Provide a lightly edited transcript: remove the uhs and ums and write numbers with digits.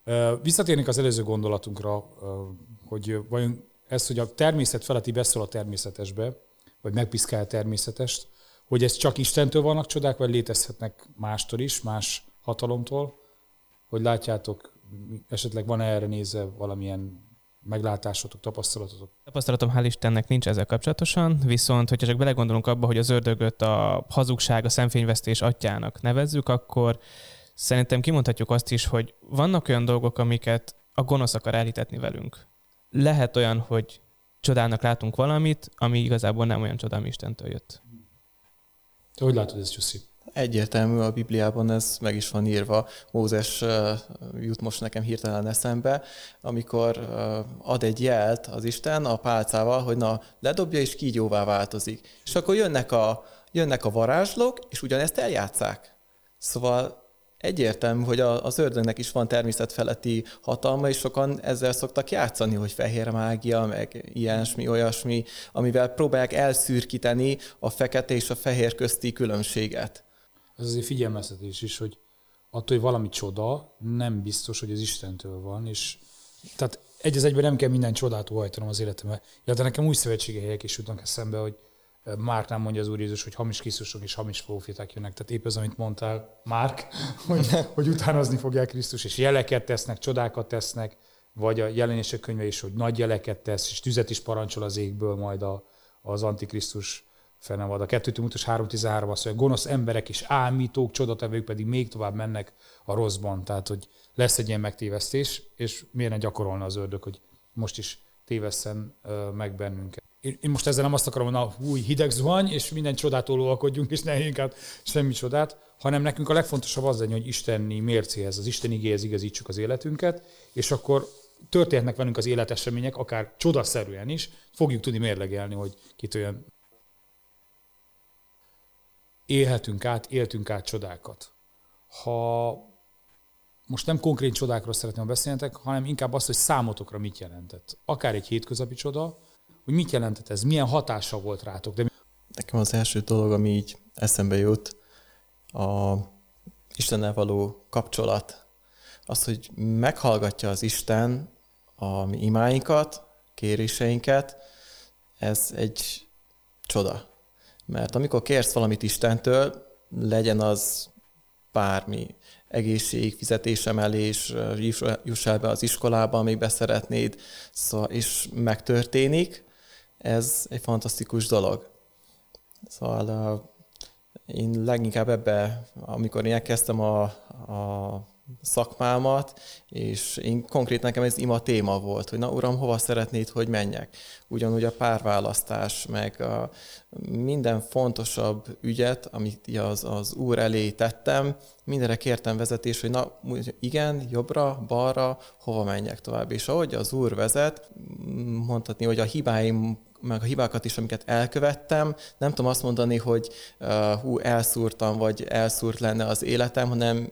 Visszatérnék az előző gondolatunkra, hogy vajon ez, hogy a természet feletti beszól a természetesbe, vagy megpiszkálja a természetest, hogy ez csak Istentől vannak csodák, vagy létezhetnek mástól is, más hatalomtól, hogy látjátok, esetleg van erre nézve valamilyen meglátásotok, tapasztalatotok? Tapasztalatom hál' Istennek nincs ezzel kapcsolatosan, viszont hogyha csak belegondolunk abba, hogy az ördögöt a hazugság, a szemfényvesztés atyának nevezzük, akkor szerintem kimondhatjuk azt is, hogy vannak olyan dolgok, amiket a gonosz akar elhitetni velünk. Lehet olyan, hogy csodának látunk valamit, ami igazából nem olyan csoda, ami Istentől jött. Te hogy látod ezt, Jussi? Egyértelmű, a Bibliában ez meg is van írva. Mózes jut most nekem hirtelen eszembe, amikor ad egy jelt az Isten a pálcával, hogy na, ledobja és kígyóvá változik. És akkor jönnek a varázslók, és ugyanezt eljátsszák. Szóval egyértelmű, hogy az ördögnek is van természetfeletti hatalma, és sokan ezzel szoktak játszani, hogy fehér mágia, meg ilyesmi, olyasmi, amivel próbálják elszürkíteni a fekete és a fehér közti különbséget. Ez azért figyelmeztetés is, hogy attól, hogy valami csoda, nem biztos, hogy az Istentől van, és tehát egy az egyben nem kell minden csodát óhajtanom az életembe. Ja, de nekem új szövetségi helyek is jutnak eszembe, hogy Márknál mondja az Úr Jézus, hogy hamis Krisztusok és hamis próféták jönnek. Tehát épp az, amit mondtál, Márk, hogy utánozni fogják Krisztus, és jeleket tesznek, csodákat tesznek, vagy a Jelenések könyve is, hogy nagy jeleket tesz, és tüzet is parancsol az égből majd az Antikrisztus fennevad. A 2 Timotheus 3.13 azt mondja, gonosz emberek és ámítók, csodatevők pedig még tovább mennek a rosszban. Tehát, hogy lesz egy ilyen megtévesztés, és miért ne gyakorolna az ördög, hogy most is tévesszen meg bennünket. Én most ezzel nem azt akarom, hogy új hideg zuhany, és minden csodától olkodjunk, és ne éljünk át semmi csodát, hanem nekünk a legfontosabb az lenni, hogy isteni mércéhez, az Isten igéhez igazítsuk az életünket, és akkor történhetnek velünk az életesemények, akár csodaszerűen is, fogjuk tudni mérlegelni, hogy kit olyan éltünk át csodákat. Ha most nem konkrét csodákról szeretném beszélnetek, hanem inkább azt, hogy számotokra mit jelentett. Akár egy hétköznapi csoda, hogy mit jelentett ez, milyen hatása volt rátok. De... Nekem az első dolog, ami így eszembe jut, a Istennel való kapcsolat. Az, hogy meghallgatja az Isten a mi imáinkat, kéréseinket, ez egy csoda. Mert amikor kérsz valamit Istentől, legyen az bármi, egészség, fizetésemelés, juss el be az iskolába, amíg szeretnéd, szóval, és megtörténik, ez egy fantasztikus dolog. Szóval én leginkább amikor én elkezdtem a szakmámat, és én konkrét nekem ez ima téma volt, hogy na Uram, hova szeretnéd, hogy menjek. Ugyanúgy a párválasztás, meg minden fontosabb ügyet, amit az Úr elé tettem, mindenre kértem vezetés, hogy na igen, jobbra, balra, hova menjek tovább. És ahogy az Úr vezet, mondhatni, hogy a hibáim, meg a hibákat is, amiket elkövettem, nem tudom azt mondani, hogy elszúrtam, vagy elszúrt lenne az életem, hanem